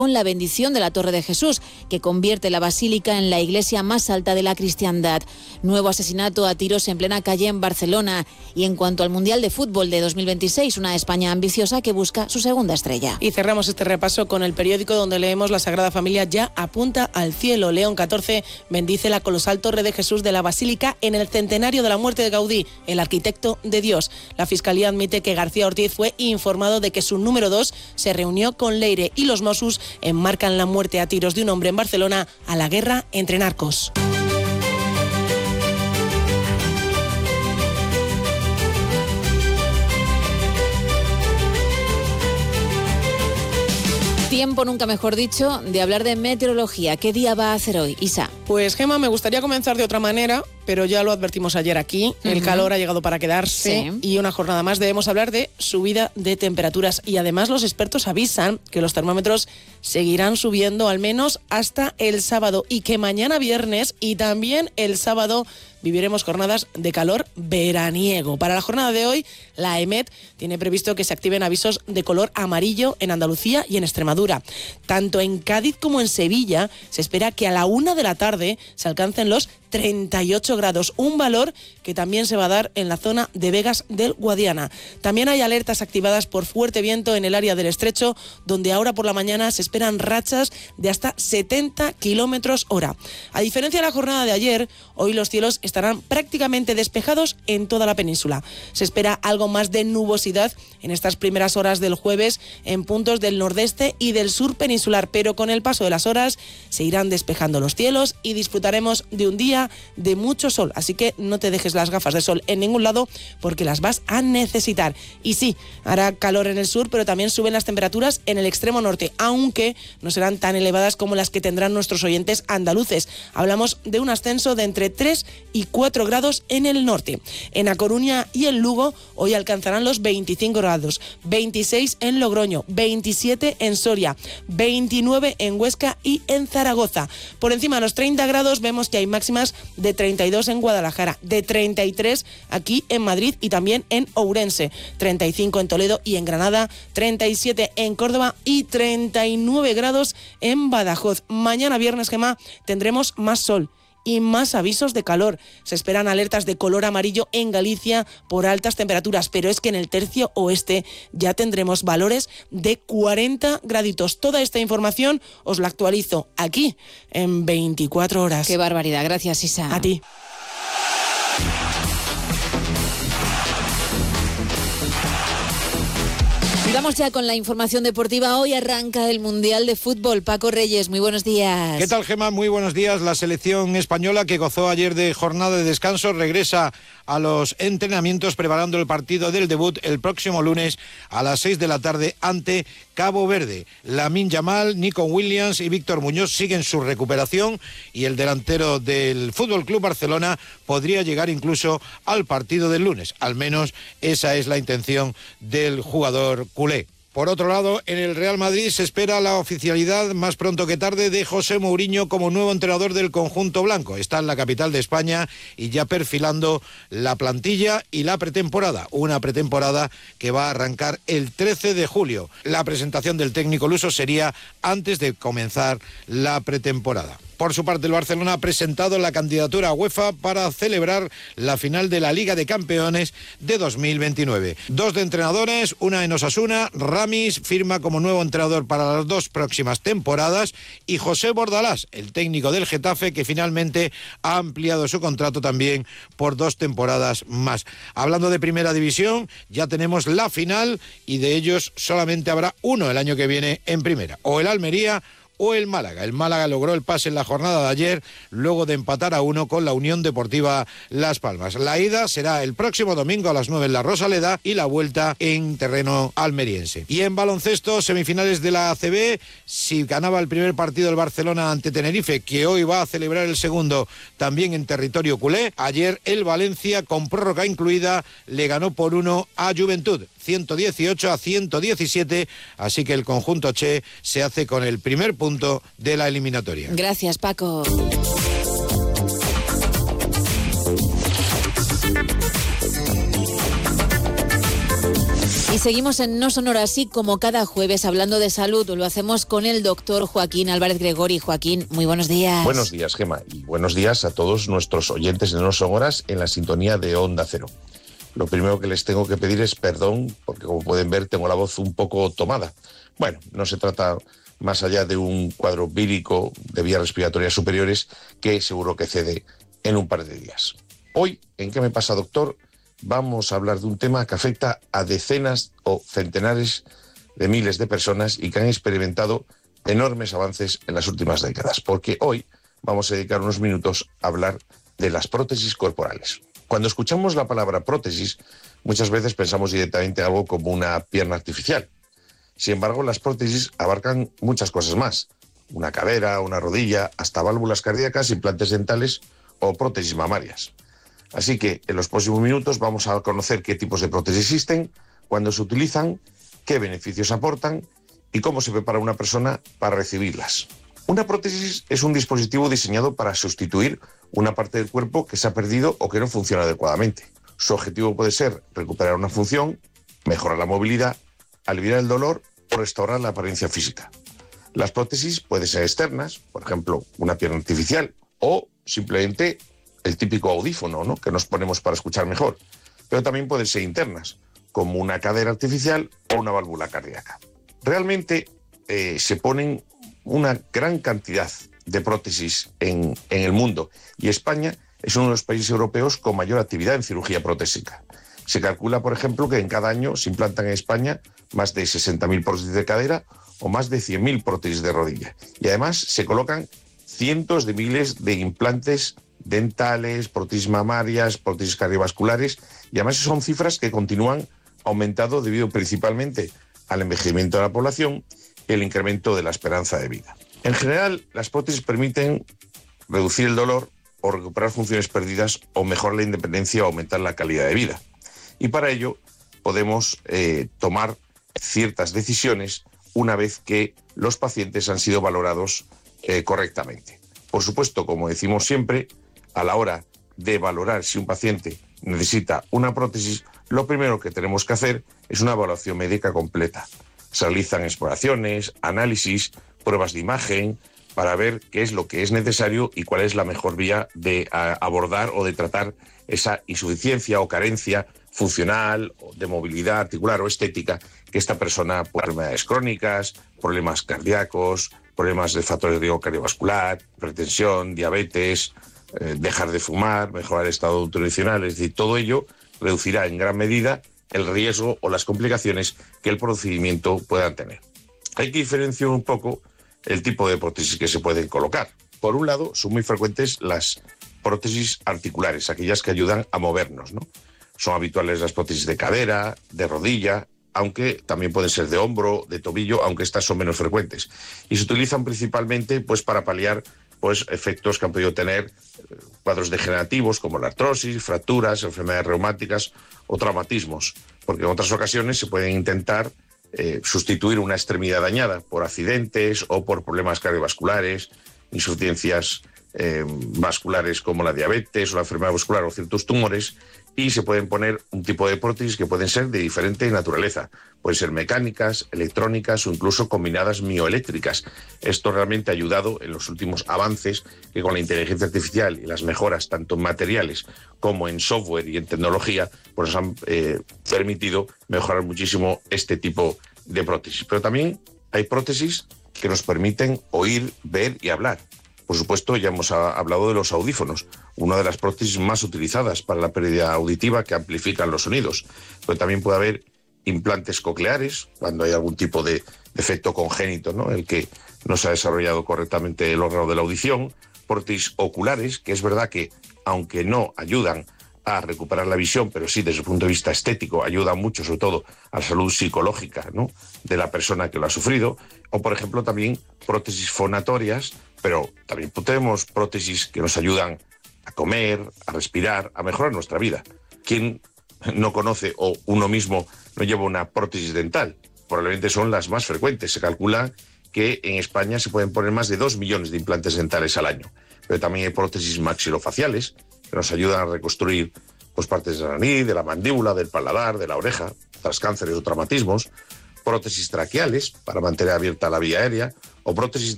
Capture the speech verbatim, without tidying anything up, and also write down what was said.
con la bendición de la Torre de Jesús, que convierte la basílica en la iglesia más alta de la cristiandad. Nuevo asesinato a tiros en plena calle en Barcelona. Y en cuanto al Mundial de Fútbol de dos mil veintiséis, una España ambiciosa que busca su segunda estrella. Y cerramos este repaso con el periódico donde leemos: la Sagrada Familia ya apunta al cielo. León catorce bendice la colosal Torre de Jesús de la Basílica en el centenario de la muerte de Gaudí, el arquitecto de Dios. La Fiscalía admite que García Ortiz fue informado de que su número dos se reunió con Leire, y los Mossos enmarcan la muerte a tiros de un hombre en Barcelona a la guerra entre narcos. Tiempo, nunca mejor dicho, de hablar de meteorología. ¿Qué día va a hacer hoy, Isa? Pues, Gemma, me gustaría comenzar de otra manera, pero ya lo advertimos ayer aquí. Uh-huh. El calor ha llegado para quedarse, sí. Y una jornada más debemos hablar de subida de temperaturas. Y además los expertos avisan que los termómetros seguirán subiendo al menos hasta el sábado, y que mañana viernes y también el sábado viviremos jornadas de calor veraniego. Para la jornada de hoy, la EMET tiene previsto que se activen avisos de color amarillo en Andalucía y en Extremadura. Tanto en Cádiz como en Sevilla se espera que a la una de la tarde se alcancen los treinta y ocho grados, un valor que también se va a dar en la zona de Vegas del Guadiana. También hay alertas activadas por fuerte viento en el área del Estrecho, donde ahora por la mañana se esperan rachas de hasta setenta kilómetros hora. A diferencia de la jornada de ayer, hoy los cielos estarán prácticamente despejados en toda la península. Se espera algo más de nubosidad en estas primeras horas del jueves en puntos del nordeste y del sur peninsular, pero con el paso de las horas se irán despejando los cielos y disfrutaremos de un día de mucho sol, así que no te dejes las gafas de sol en ningún lado porque las vas a necesitar. Y sí, hará calor en el sur, pero también suben las temperaturas en el extremo norte, aunque no serán tan elevadas como las que tendrán nuestros oyentes andaluces. Hablamos de un ascenso de entre tres y cuatro grados en el norte. En A Coruña y en Lugo hoy alcanzarán los veinticinco grados, veintiséis en Logroño, veintisiete en Soria, veintinueve en Huesca y en Zaragoza. Por encima de los treinta grados vemos que hay máximas de treinta y dos en Guadalajara, de treinta y tres aquí en Madrid y también en Ourense, treinta y cinco en Toledo y en Granada, treinta y siete en Córdoba y treinta y nueve grados en Badajoz. Mañana viernes, Gemma, tendremos más sol y más avisos de calor. Se esperan alertas de color amarillo en Galicia por altas temperaturas, pero es que en el tercio oeste ya tendremos valores de cuarenta graditos. Toda esta información os la actualizo aquí en veinticuatro horas. Qué barbaridad. Gracias, Isa. A ti. Vamos ya con la información deportiva. Hoy arranca el Mundial de Fútbol. Paco Reyes, muy buenos días. ¿Qué tal, Gemma? Muy buenos días. La selección española, que gozó ayer de jornada de descanso, regresa a los entrenamientos preparando el partido del debut el próximo lunes a las seis de la tarde ante Cabo Verde. Lamine Yamal, Nico Williams y Víctor Muñoz siguen su recuperación, y el delantero del F C Barcelona podría llegar incluso al partido del lunes. Al menos esa es la intención del jugador culé. Por otro lado, en el Real Madrid se espera la oficialidad más pronto que tarde de José Mourinho como nuevo entrenador del conjunto blanco. Está en la capital de España y ya perfilando la plantilla y la pretemporada. Una pretemporada que va a arrancar el trece de julio. La presentación del técnico luso sería antes de comenzar la pretemporada. Por su parte, el Barcelona ha presentado la candidatura a UEFA para celebrar la final de la Liga de Campeones de dos mil veintinueve. Dos de entrenadores, una en Osasuna. Ramis firma como nuevo entrenador para las dos próximas temporadas, y José Bordalás, el técnico del Getafe, que finalmente ha ampliado su contrato también por dos temporadas más. Hablando de Primera División, ya tenemos la final, y de ellos solamente habrá uno el año que viene en Primera, o el Almería o el Málaga. El Málaga logró el pase en la jornada de ayer, luego de empatar a uno con la Unión Deportiva Las Palmas. La ida será el próximo domingo a las nueve en la Rosaleda, y la vuelta en terreno almeriense. Y en baloncesto, semifinales de la A C B, si ganaba el primer partido el Barcelona ante Tenerife, que hoy va a celebrar el segundo también en territorio culé, ayer el Valencia, con prórroga incluida, le ganó por uno a Juventud, ciento dieciocho a ciento diecisiete, así que el conjunto Che se hace con el primer punto de la eliminatoria. Gracias, Paco. seguimos en No Sonora Así como cada jueves hablando de salud. Lo hacemos con el doctor Joaquín Álvarez Gregori. Joaquín, muy buenos días. Buenos días, Gema, y buenos días a todos nuestros oyentes de No Son Horas en la sintonía de Onda Cero. Lo primero que les tengo que pedir es perdón, porque como pueden ver tengo la voz un poco tomada. Bueno, no se trata más allá de un cuadro vírico de vías respiratorias superiores que seguro que cede en un par de días. Hoy, ¿en qué me pasa, doctor? Vamos a hablar de un tema que afecta a decenas o centenares de miles de personas y que han experimentado enormes avances en las últimas décadas, porque hoy vamos a dedicar unos minutos a hablar de las prótesis corporales. Cuando escuchamos la palabra prótesis, muchas veces pensamos directamente algo como una pierna artificial. Sin embargo, las prótesis abarcan muchas cosas más. Una cadera, una rodilla, hasta válvulas cardíacas, implantes dentales o prótesis mamarias. Así que en los próximos minutos vamos a conocer qué tipos de prótesis existen, cuándo se utilizan, qué beneficios aportan y cómo se prepara una persona para recibirlas. Una prótesis es un dispositivo diseñado para sustituir una parte del cuerpo que se ha perdido o que no funciona adecuadamente. Su objetivo puede ser recuperar una función, mejorar la movilidad, aliviar el dolor o restaurar la apariencia física. Las prótesis pueden ser externas, por ejemplo, una pierna artificial, o simplemente el típico audífono, ¿no?, que nos ponemos para escuchar mejor. Pero también pueden ser internas, como una cadera artificial o una válvula cardíaca. Realmente eh, se ponen una gran cantidad de prótesis en, en el mundo y España es uno de los países europeos con mayor actividad en cirugía protésica. Se calcula, por ejemplo, que en cada año se implantan en España más de sesenta mil prótesis de cadera o más de cien mil prótesis de rodilla. Y además se colocan cientos de miles de implantes dentales, prótesis mamarias, prótesis cardiovasculares, y además son cifras que continúan aumentando debido principalmente al envejecimiento de la población y el incremento de la esperanza de vida. En general, las prótesis permiten reducir el dolor o recuperar funciones perdidas o mejorar la independencia o aumentar la calidad de vida. Y para ello podemos eh, tomar ciertas decisiones una vez que los pacientes han sido valorados eh, correctamente. Por supuesto, como decimos siempre, a la hora de valorar si un paciente necesita una prótesis, lo primero que tenemos que hacer es una evaluación médica completa. Se realizan exploraciones, análisis, pruebas de imagen, para ver qué es lo que es necesario y cuál es la mejor vía de a, abordar o de tratar esa insuficiencia o carencia funcional, de movilidad articular o estética que esta persona, por enfermedades crónicas, problemas cardíacos, problemas de factores de riesgo cardiovascular, hipertensión, diabetes, eh, dejar de fumar, mejorar el estado nutricional, es decir, todo ello reducirá en gran medida el riesgo o las complicaciones que el procedimiento pueda tener. Hay que diferenciar un poco el tipo de prótesis que se pueden colocar. Por un lado, son muy frecuentes las prótesis articulares, aquellas que ayudan a movernos, ¿no? Son habituales las prótesis de cadera, de rodilla, aunque también pueden ser de hombro, de tobillo, aunque estas son menos frecuentes. Y se utilizan principalmente pues, para paliar pues, efectos que han podido tener cuadros degenerativos como la artrosis, fracturas, enfermedades reumáticas o traumatismos, porque en otras ocasiones se pueden intentar eh, sustituir una extremidad dañada por accidentes o por problemas cardiovasculares, insuficiencias eh, vasculares como la diabetes o la enfermedad vascular o ciertos tumores, y se pueden poner un tipo de prótesis que pueden ser de diferente naturaleza. Pueden ser mecánicas, electrónicas o incluso combinadas mioeléctricas. Esto realmente ha ayudado en los últimos avances que con la inteligencia artificial y las mejoras tanto en materiales como en software y en tecnología pues nos han eh, permitido mejorar muchísimo este tipo de prótesis. Pero también hay prótesis que nos permiten oír, ver y hablar. Por supuesto, ya hemos hablado de los audífonos, una de las prótesis más utilizadas para la pérdida auditiva que amplifican los sonidos. Pero también puede haber implantes cocleares, cuando hay algún tipo de defecto congénito, ¿no?, el que no se ha desarrollado correctamente el órgano de la audición, prótesis oculares, que es verdad que, aunque no ayudan a recuperar la visión, pero sí desde el punto de vista estético, ayudan mucho, sobre todo, a la salud psicológica, ¿no?, de la persona que lo ha sufrido, o por ejemplo también prótesis fonatorias, pero también tenemos prótesis que nos ayudan a comer, a respirar, a mejorar nuestra vida. ¿Quién no conoce o uno mismo no lleva una prótesis dental? Probablemente son las más frecuentes. Se calcula que en España se pueden poner más de dos millones de implantes dentales al año. Pero también hay prótesis maxilofaciales que nos ayudan a reconstruir pues partes de la nariz, de la mandíbula, del paladar, de la oreja, tras cánceres o traumatismos, prótesis traqueales para mantener abierta la vía aérea o prótesis